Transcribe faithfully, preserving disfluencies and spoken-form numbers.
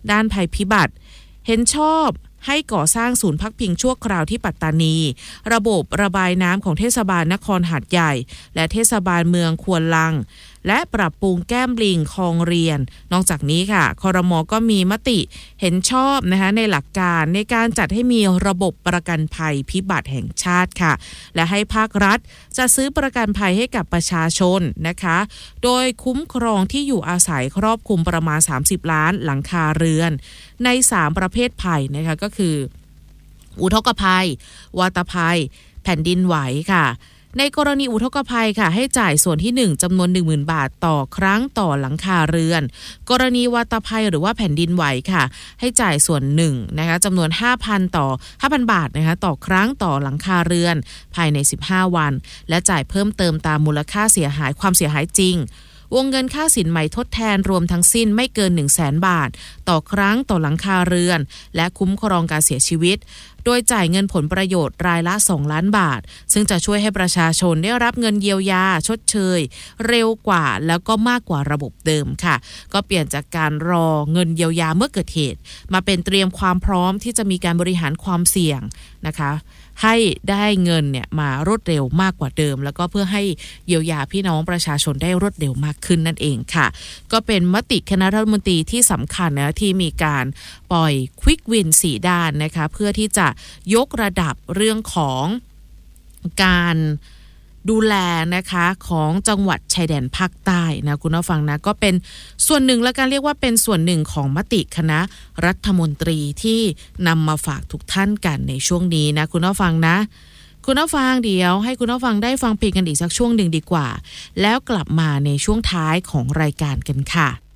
ด้านภัยพิบัติเห็นชอบให้ก่อสร้างศูนย์พักพิงชั่วคราวที่ปัตตานีระบบระบายน้ำของเทศบาลนครหาดใหญ่และเทศบาลเมืองควนลังและปรับปรุงแก้มลิงคลองเรียนนอกจากนี้ค่ะครม.ก็มีมติเห็นชอบนะคะในหลักการในการจัดให้มีระบบประกันภัยพิบัติแห่งชาติค่ะและให้ภาครัฐจะซื้อประกันภัยให้กับประชาชนนะคะโดยคุ้มครองที่อยู่อาศัยครอบคลุมประมาณสามสิบล้านหลังคาเรือนในสามประเภทภัยนะคะก็คืออุทกภัยวาตภัยแผ่นดินไหวค่ะในกรณีอุทกภัยค่ะให้จ่ายส่วนที่หนึ่งจำนวน หนึ่งหมื่น บาทต่อครั้งต่อหลังคาเรือนกรณีวาตภัยหรือว่าแผ่นดินไหวค่ะให้จ่ายส่วนหนึ่งนะคะจำนวน ห้าพัน ต่อ ห้าพัน บาทนะคะต่อครั้งต่อหลังคาเรือนภายในสิบห้าวันและจ่ายเพิ่มเติมตามมูลค่าเสียหายความเสียหายจริงวงเงินค่าสินใหม่ทดแทนรวมทั้งสิ้นไม่เกิน หนึ่งแสน บาทต่อครั้งต่อหลังคาเรือนและคุ้มครองการเสียชีวิตโดยจ่ายเงินผลประโยชน์รายละสองล้านบาทซึ่งจะช่วยให้ประชาชนได้รับเงินเยียวยาชดเชยเร็วกว่าแล้วก็มากกว่าระบบเดิมค่ะก็เปลี่ยนจากการรอเงินเยียวยาเมื่อเกิดเหตุมาเป็นเตรียมความพร้อมที่จะมีการบริหารความเสี่ยงนะคะให้ได้เงินเนี่ยมารวดเร็วมากกว่าเดิมแล้วก็เพื่อให้เยียวยาพี่น้องประชาชนได้รวดเร็วมากขึ้นนั่นเองค่ะก็เป็นมติคณะรัฐมนตรีที่สำคัญนะที่มีการปล่อยควิกวินสี่ด้านนะคะเพื่อที่จะยกระดับเรื่องของการดูแลนะคะของจังหวัดชายแดนภาคใต้นะคุณผู้ฟังนะก็เป็นส่วนหนึ่งและการเรียกว่าเป็นส่วนหนึ่งของมติคณะรัฐมนตรีที่นำมาฝากทุกท่านกันในช่วงนี้นะคุณผู้ฟังนะคุณผู้ฟังเดี๋ยวให้คุณผู้ฟังได้ฟังเพลงกันอีกสักช่วงหนึ่งดีกว่าแล้วกลับมาในช่วงท้ายของรายการกันค่ะ